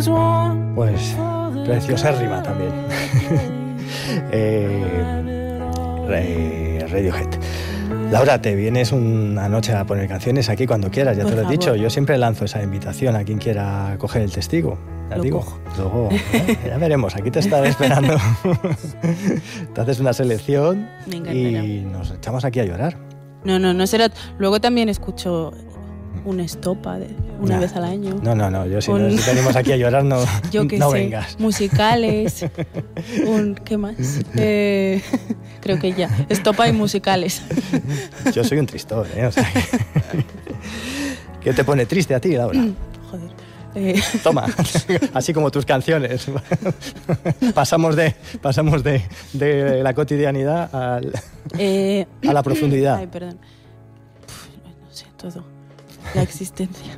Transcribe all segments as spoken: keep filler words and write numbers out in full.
Pues preciosérrima también. eh, Radiohead. Laura, te vienes una noche a poner canciones aquí cuando quieras, ya Por te lo he favor. dicho. Yo siempre lanzo esa invitación a quien quiera coger el testigo. Ya Lo digo, cojo. luego ¿eh? Ya veremos, aquí te estaré esperando. Te haces una selección Me encantará. y nos echamos aquí a llorar. No, no, no será. Luego también escucho una estopa de una Nah. vez al año. No, no, no, yo si, Un- no, si venimos aquí a llorar no, Yo qué no sé. vengas. Musicales. un, ¿Qué más? Eh, creo que ya. Estopa y musicales. Yo soy un tristón, ¿eh? O sea, que- ¿qué te pone triste a ti, Laura? Joder. Eh, Toma, así como tus canciones. Pasamos de, pasamos de, de la cotidianidad al- eh, a la profundidad. Ay, perdón. Uf, no sé, todo. La existencia.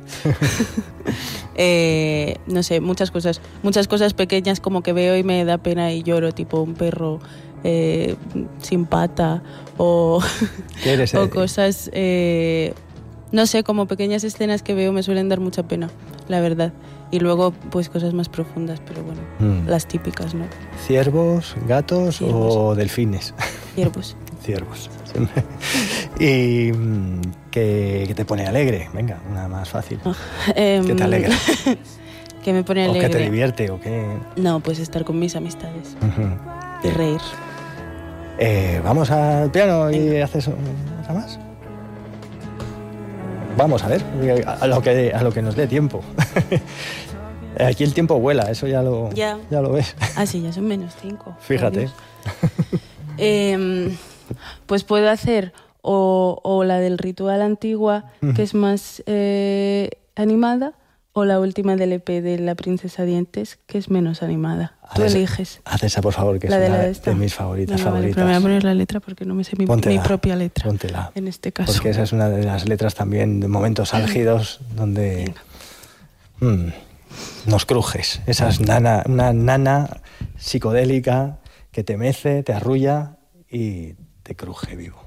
eh, no sé, muchas cosas. Muchas cosas pequeñas como que veo y me da pena y lloro, tipo un perro eh, sin pata o, ¿Qué eres? o eh? cosas... eh, no sé, como pequeñas escenas que veo me suelen dar mucha pena, la verdad. Y luego, pues cosas más profundas, pero bueno, Mm. las típicas, ¿no? ¿Ciervos, gatos Ciervos. o delfines? Ciervos. Ciervos. ¿Y mm, qué, qué te pone alegre? Venga, una más fácil. Em, ¿Qué te alegra? que me pone ¿O alegre. qué te divierte? ¿O qué? No, pues estar con mis amistades Ujú. y reír. Eh, ¿Vamos al piano y Venga. haces otra más? Vamos a ver, a lo que, a lo que nos dé tiempo. Aquí el tiempo vuela, eso ya lo, Ya. ya lo ves. Ah, sí, ya son menos cinco. Fíjate. Adiós. Em, pues puedo hacer o, o la del ritual antigua, que es más eh, animada, o la última del E P de La Princesa Dientes, que es menos animada. Tú Haz esa- eliges. Haz esa, por favor, que La es de una la de, de esta. mis favoritas. Venga, vale, favoritas. pero me voy a poner la letra porque no me sé mi, mi Póntela, propia letra. Póntela. En este caso. Porque esa es una de las letras también de momentos álgidos donde mm, nos crujes. Esa es nana, una nana psicodélica que te mece, te arrulla y te cruje vivo.